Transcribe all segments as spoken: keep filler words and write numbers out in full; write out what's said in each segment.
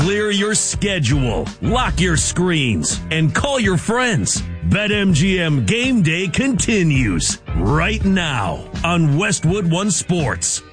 Clear your schedule, lock your screens, and call your friends. BetMGM Game Day continues right now on Westwood One Sports.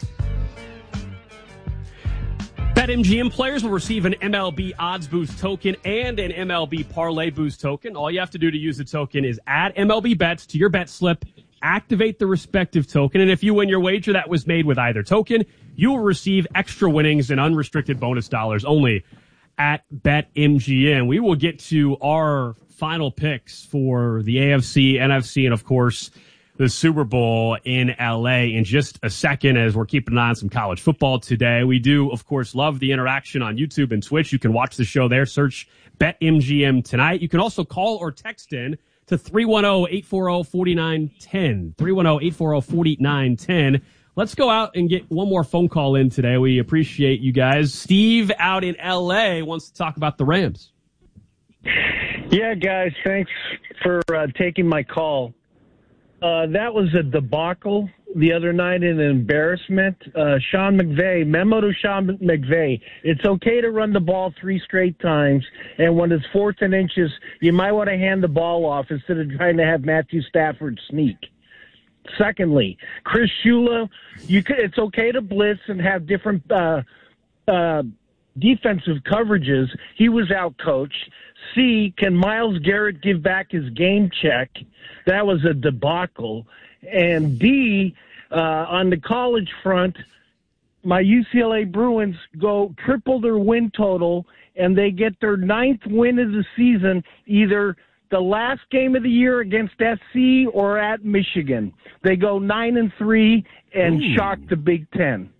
BetMGM players will receive an M L B Odds Boost token and an M L B Parlay Boost token. All you have to do to use the token is add M L B bets to your bet slip, activate the respective token, and if you win your wager that was made with either token, you will receive extra winnings and unrestricted bonus dollars only at BetMGM. We will get to our final picks for the A F C, N F C, and of course the Super Bowl in L A in just a second as we're keeping an eye on some college football today. We do, of course, love the interaction on YouTube and Twitch. You can watch the show there. Search BetMGM tonight. You can also call or text in to three one zero, eight four zero, four nine one zero. three one zero, eight four zero, four nine one zero. Let's go out and get one more phone call in today. We appreciate you guys. Steve out in L A wants to talk about the Rams. Yeah, guys, thanks for uh, taking my call. Uh, that was a debacle the other night, an embarrassment. Uh, Sean McVay, memo to Sean McVay, it's okay to run the ball three straight times, and when it's fourth and inches, you might want to hand the ball off instead of trying to have Matthew Stafford sneak. Secondly, Chris Shula, you could, it's okay to blitz and have different uh, uh, defensive coverages. He was out-coached. C, can Myles Garrett give back his game check? That was a debacle. And D, uh, on the college front, my U C L A Bruins go triple their win total, and they get their ninth win of the season, either the last game of the year against S C or at Michigan. They go nine and three and Ooh. shock the Big Ten.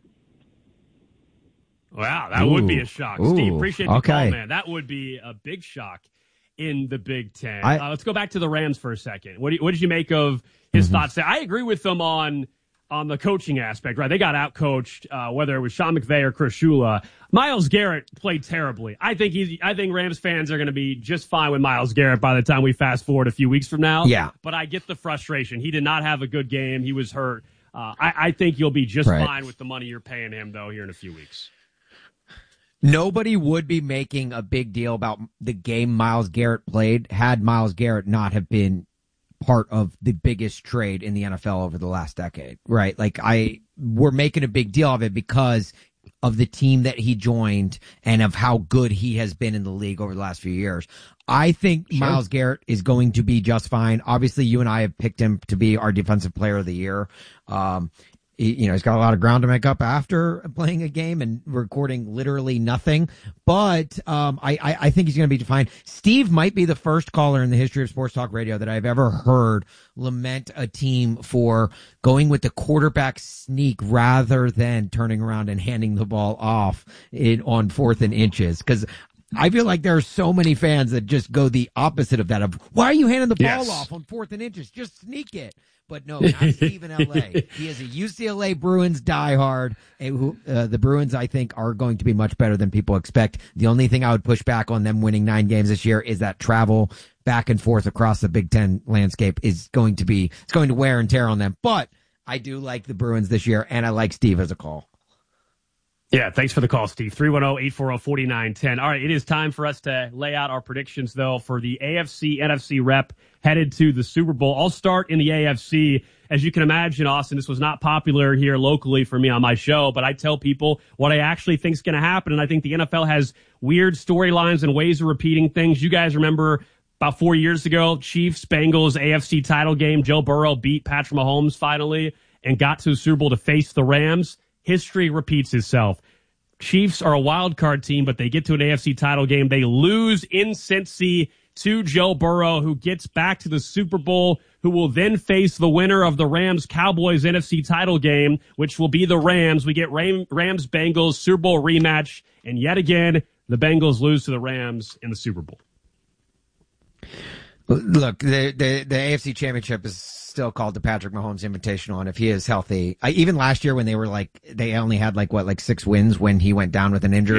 Wow, that Ooh. would be a shock. Ooh. Steve, appreciate the okay. call, man. That would be a big shock in the Big Ten. I, uh, let's go back to the Rams for a second. What, do you, what did you make of his mm-hmm. thoughts there? I agree with them on on the coaching aspect, right? They got out-coached, uh, whether it was Sean McVay or Chris Shula. Myles Garrett played terribly. I think he's, I think Rams fans are going to be just fine with Myles Garrett by the time we fast forward a few weeks from now. Yeah. But I get the frustration. He did not have a good game. He was hurt. Uh, I, I think you'll be just right. fine with the money you're paying him, though, here in a few weeks. Nobody would be making a big deal about the game Myles Garrett played had Myles Garrett not have been part of the biggest trade in the N F L over the last decade, right? Like I, we're making a big deal of it because of the team that he joined and of how good he has been in the league over the last few years. I think sure. Myles Garrett is going to be just fine. Obviously, you and I have picked him to be our defensive player of the year. Um, he, you know, he's got a lot of ground to make up after playing a game and recording literally nothing. But um, I, I, I think he's going to be fine. Steve might be the first caller in the history of Sports Talk Radio that I've ever heard lament a team for going with the quarterback sneak rather than turning around and handing the ball off in on fourth and inches. Because I feel like there are so many fans that just go the opposite of that. Of why are you handing the ball yes. off on fourth and inches? Just sneak it. But no, not Steve in L A. He is a U C L A Bruins diehard. And who, uh, the Bruins, I think, are going to be much better than people expect. The only thing I would push back on them winning nine games this year is that travel back and forth across the Big Ten landscape is going to be, it's going to wear and tear on them. But I do like the Bruins this year, and I like Steve as a call. Yeah, thanks for the call, Steve. three one zero, eight four zero, four nine one zero. All right, it is time for us to lay out our predictions, though, for the A F C, N F C rep headed to the Super Bowl. I'll start in the A F C. As you can imagine, Austin, this was not popular here locally for me on my show, but I tell people what I actually think is going to happen, and I think the N F L has weird storylines and ways of repeating things. You guys remember about four years ago, Chiefs, Bengals, A F C title game. Joe Burrow beat Patrick Mahomes finally and got to the Super Bowl to face the Rams. History repeats itself. Chiefs are a wild card team, but they get to an A F C title game. They lose in Cincy to Joe Burrow, who gets back to the Super Bowl, who will then face the winner of the Rams-Cowboys N F C title game, which will be the Rams. We get Ram- Rams-Bengals Super Bowl rematch, and yet again, the Bengals lose to the Rams in the Super Bowl. Look, the, the, the A F C Championship is still called the Patrick Mahomes Invitational, and if he is healthy, I, even last year when they were like, they only had like, what, like six wins when he went down with an injury.